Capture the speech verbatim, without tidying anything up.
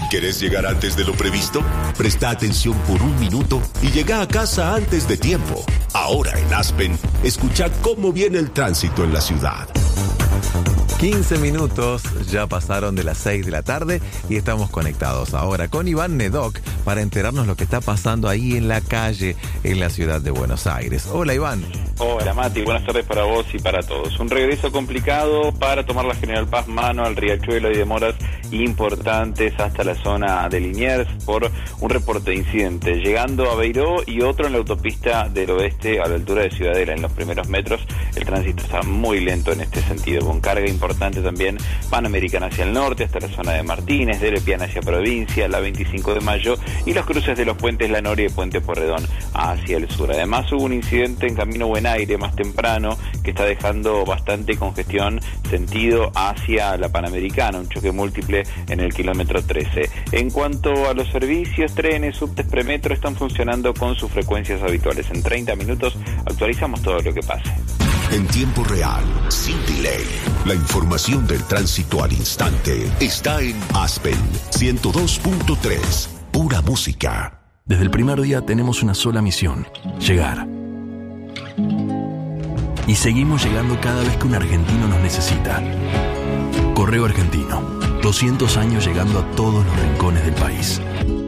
¿Querés llegar antes de lo previsto? Presta atención por un minuto y llega a casa antes de tiempo. Ahora en Aspen, escucha cómo viene el tránsito en la ciudad. quince minutos ya pasaron de las seis de la tarde y estamos conectados ahora con Iván Nedoc para enterarnos lo que está pasando ahí en la calle en la ciudad de Buenos Aires. Hola, Iván. Hola, Mati, buenas tardes para vos y para todos. Un regreso complicado para tomar la General Paz mano al Riachuelo y demoras importantes hasta la zona de Liniers por un reporte de incidente, llegando a Beiró y otro en la autopista del oeste a la altura de Ciudadela. En los primeros metros el tránsito está muy lento en este sentido, con carga importante también Panamericana hacia el norte hasta la zona de Martínez, de Lepiana hacia Provincia, la veinticinco de mayo y los cruces de los puentes La Noria y Puente Porredón hacia el sur. Además hubo un incidente en Camino Buen Aire más temprano que está dejando bastante congestión sentido hacia la Panamericana, un choque múltiple en el kilómetro trece. En cuanto a los servicios, trenes, subtes, premetro están funcionando con sus frecuencias habituales. En treinta minutos actualizamos todo lo que pase. En tiempo real, sin delay, la información del tránsito al instante está en Aspen ciento dos punto tres, pura música. Desde el primer día tenemos una sola misión: llegar. Y seguimos llegando cada vez que un argentino nos necesita. Correo Argentino, doscientos años llegando a todos los rincones del país.